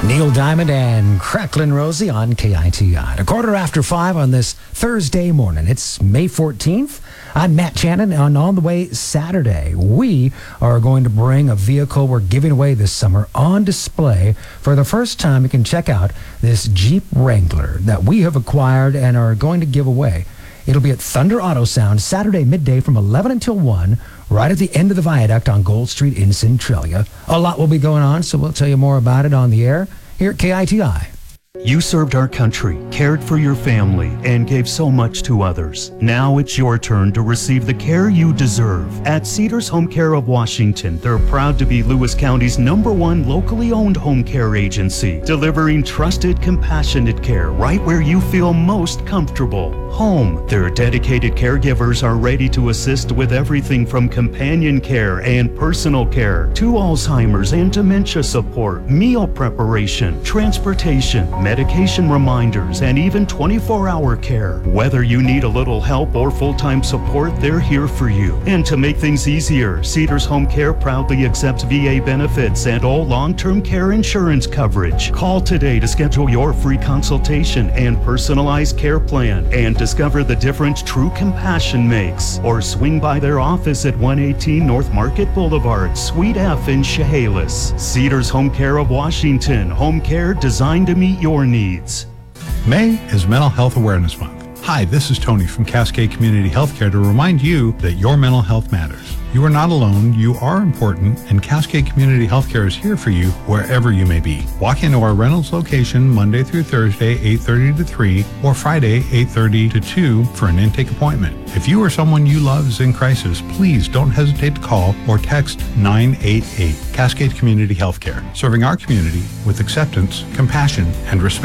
Neil Diamond and Cracklin' Rosie on KITI. At 5:15 on this Thursday morning. It's May 14th. I'm Matt Channon, and on the way Saturday, we are going to bring a vehicle we're giving away this summer on display. For the first time, you can check out this Jeep Wrangler that we have acquired and are going to give away. It'll be at Thunder Auto Sound Saturday midday from 11 until 1, right at the end of the viaduct on Gold Street in Centralia. A lot will be going on, so we'll tell you more about it on the air here at KITI. You served our country, cared for your family, and gave so much to others. Now it's your turn to receive the care you deserve. At Cedars Home Care of Washington, they're proud to be Lewis County's #1 locally owned home care agency, delivering trusted, compassionate care right where you feel most comfortable. Home. Their dedicated caregivers are ready to assist with everything from companion care and personal care to Alzheimer's and dementia support, meal preparation, transportation, medication reminders, and even 24-hour care. Whether you need a little help or full-time support, they're here for you. And to make things easier, Cedars Home Care proudly accepts VA benefits and all long-term care insurance coverage. Call today to schedule your free consultation and personalized care plan and discover the difference true compassion makes. Or swing by their office at 118 North Market Boulevard, Suite F in Chehalis. Cedars Home Care of Washington. Home care designed to meet your needs. May is Mental Health Awareness Month. Hi, this is Tony from Cascade Community Healthcare to remind you that your mental health matters. You are not alone, you are important, and Cascade Community Healthcare is here for you wherever you may be. Walk into our Reynolds location Monday through Thursday, 8:30 to 3, or Friday, 8:30 to 2 for an intake appointment. If you or someone you love is in crisis, please don't hesitate to call or text 988. Cascade Community Healthcare, serving our community with acceptance, compassion, and respect.